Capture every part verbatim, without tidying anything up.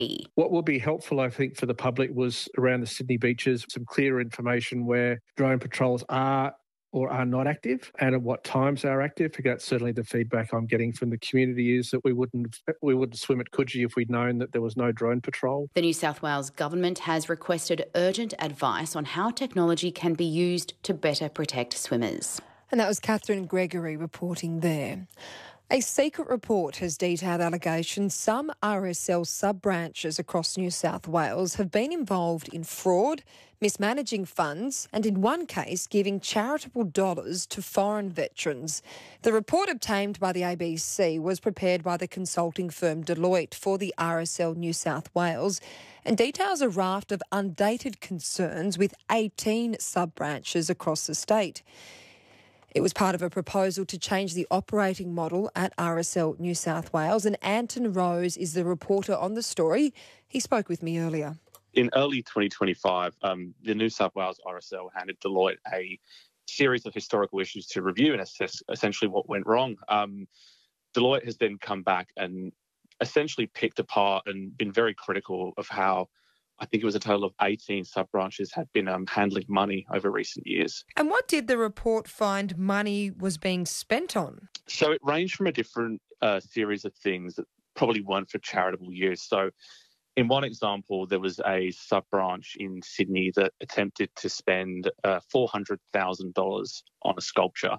What will be helpful, I think, for the public was around the Sydney beaches, some clear information where drone patrols are or are not active and at what times they're active. That's certainly the feedback I'm getting from the community, is that we wouldn't we wouldn't swim at Coogee if we'd known that there was no drone patrol. The New South Wales Government has requested urgent advice on how technology can be used to better protect swimmers. And that was Catherine Gregory reporting there. A secret report has detailed allegations some R S L sub-branches across New South Wales have been involved in fraud, mismanaging funds and, in one case, giving charitable dollars to foreign veterans. The report obtained by the A B C was prepared by the consulting firm Deloitte for the R S L New South Wales and details a raft of undated concerns with eighteen sub-branches across the state. It was part of a proposal to change the operating model at R S L New South Wales, and Anton Rose is the reporter on the story. He spoke with me earlier. In early twenty twenty-five, um, the New South Wales R S L handed Deloitte a series of historical issues to review and assess essentially what went wrong. Um, Deloitte has then come back and essentially picked apart and been very critical of how, I think it was a total of eighteen sub-branches had been um, handling money over recent years. And what did the report find money was being spent on? So it ranged from a different uh, series of things that probably weren't for charitable use. So in one example, there was a sub-branch in Sydney that attempted to spend uh, four hundred thousand dollars on a sculpture.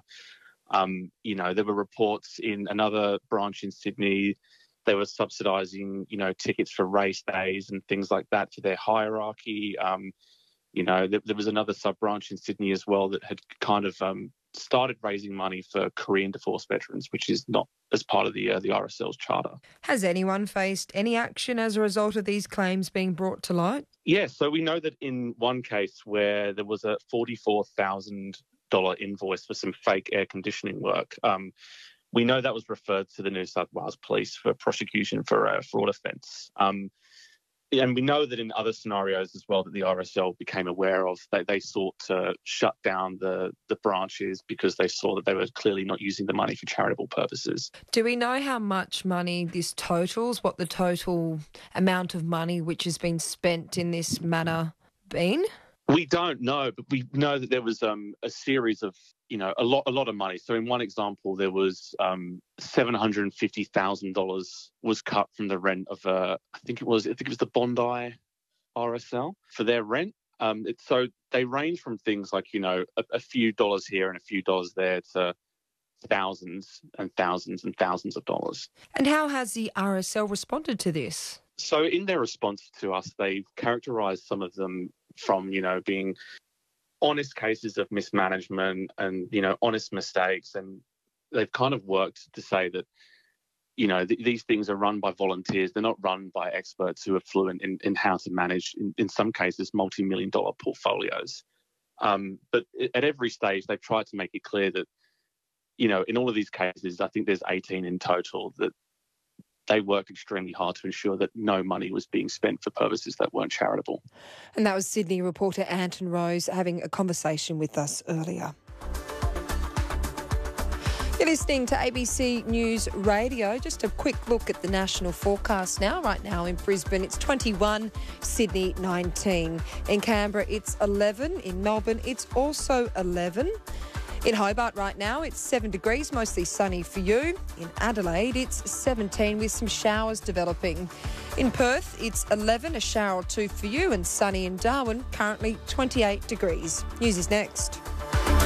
Um, you know, there were reports in another branch in Sydney. They were subsidising, you know, tickets for race days and things like that for their hierarchy. Um, you know, there, there was another sub-branch in Sydney as well that had kind of um, started raising money for Korean divorce veterans, which is not as part of the uh, the R S L's charter. Has anyone faced any action as a result of these claims being brought to light? Yeah, so we know that in one case where there was a forty-four thousand dollars invoice for some fake air conditioning work, um, we know that was referred to the New South Wales Police for prosecution for a fraud offence. Um, and we know that in other scenarios as well that the R S L became aware of, they, they sought to shut down the, the branches because they saw that they were clearly not using the money for charitable purposes. Do we know how much money this totals, what the total amount of money which has been spent in this manner been? We don't know, but we know that there was um, a series of, you know, a lot, a lot of money. So in one example, there was um, seven hundred fifty thousand dollars was cut from the rent of, uh, I think it was, I think it was the Bondi R S L for their rent. Um, it's, so they range from things like, you know, a, a few dollars here and a few dollars there to thousands and thousands and thousands of dollars. And how has the R S L responded to this? So in their response to us, they've characterised some of them from, you know, being honest cases of mismanagement and, you know, honest mistakes. And they've kind of worked to say that, you know, th- these things are run by volunteers. They're not run by experts who are fluent in, in how to manage, in, in some cases, multi-million dollar portfolios. Um, but at every stage, they've tried to make it clear that, you know, in all of these cases, I think there's eighteen in total, that they worked extremely hard to ensure that no money was being spent for purposes that weren't charitable. And that was Sydney reporter Anton Rose having a conversation with us earlier. You're listening to A B C News Radio. Just a quick look at the national forecast now. Right now in Brisbane, it's twenty-one, Sydney nineteen. In Canberra, it's eleven. In Melbourne, it's also eleven. In Hobart right now, it's seven degrees, mostly sunny for you. In Adelaide, it's seventeen with some showers developing. In Perth, it's eleven, a shower or two for you, and sunny in Darwin, currently twenty-eight degrees. News is next.